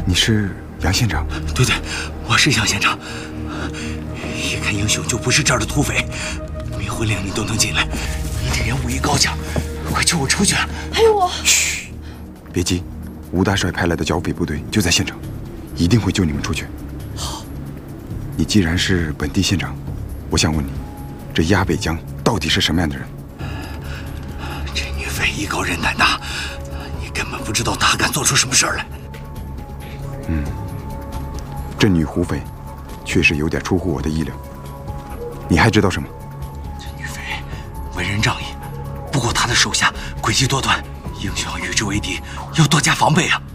你是杨县长？ 对，我是杨县长。一看英雄就不是这儿的土匪，没婚令你都能进来，你这人武艺高强，快救我出去！ 还有我。 嘘，别急，吴大帅派来的剿匪部队就在县城，一定会救你们出去。 好， 你既然是本地县长，我想问你，这鸭北江到底是什么样的人？ 这女匪艺高人胆大，你根本不知道她敢做出什么事儿来。 这女胡匪确实有点出乎我的意料。你还知道什么？ 这女匪为人仗义，不过她的手下诡计多端，英雄要与之为敌，要多加防备啊！